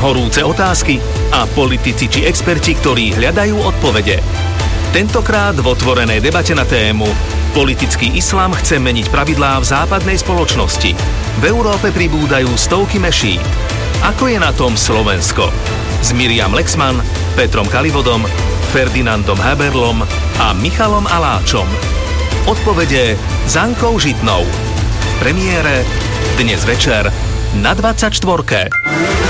horúce otázky a politici či experti, ktorí hľadajú odpovede. Tentokrát v otvorenej debate na tému Politický islám chce meniť pravidlá v západnej spoločnosti. V Európe pribúdajú stovky mešít. Ako je na tom Slovensko? S Miriam Lexman, Petrom Kalivodom, Ferdinandom Haberlom a Michalom Aláčom. Odpovede s Ankou Žitnou. V premiére dnes večer na 24.